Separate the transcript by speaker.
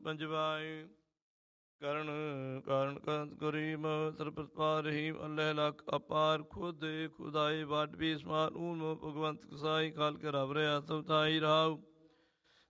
Speaker 1: ਪੰਜਵਾਏ ਕਰਨ ਕਾਰਨ ਕੰਤ ਕਰੀਮ ਸਰਪ੍ਰਤਪਾਰ ਰਹੀਮ ਅੱਲ੍ਹ ਲੱਖ ਅਪਾਰ ਖੁਦ ਖੁਦਾਈ ਵੱਡ ਵੀ ਸਮਾਨ ਊਨ ਭਗਵੰਤ ਕਸਾਈ ਕਾਲ ਕੇ ਰੱਬ ਰਿਆ ਸਭ ਤਾਈ ਰਾਵ